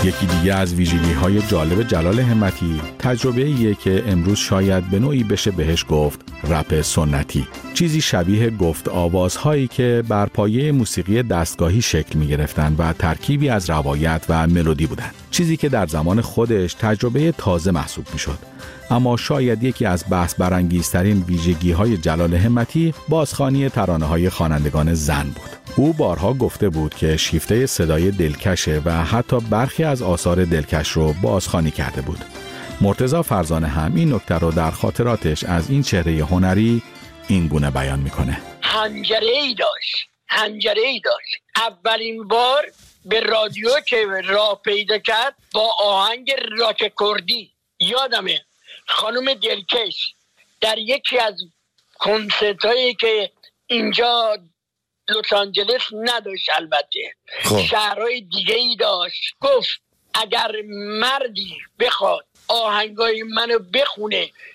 یکی دیگه از ویژگی‌های جالب جلال همتی تجربه‌ایه که امروز شاید به نوعی بشه بهش گفت رپ سنتی. چیزی شبیه گفت آوازهایی که بر پایه موسیقی دستگاهی شکل می‌گرفتن و ترکیبی از روایت و ملودی بودن. چیزی که در زمان خودش تجربه تازه محسوب می‌شد. اما شاید یکی از بحث برانگیزترین ویژگی‌های جلال همتی بازخوانی ترانه‌های خوانندگان زن بود. او بارها گفته بود که شیفته صدای دلکشه و حتی برخی از آثار دلکش رو بازخوانی کرده بود. مرتضی فرزانه هم این نکته رو در خاطراتش از این چهره هنری این گونه بیان میکنه. حنجره‌ای داشت. اولین بار به رادیو که راه پیدا کرد با آهنگ راک کردی، یادمه خانم دلکش در یکی از کنسرتایی که اینجا لس آنجلس نداشت، البته شهرهای دیگه ای داشت، گفت اگر مردی بخواد آهنگای منو بخونه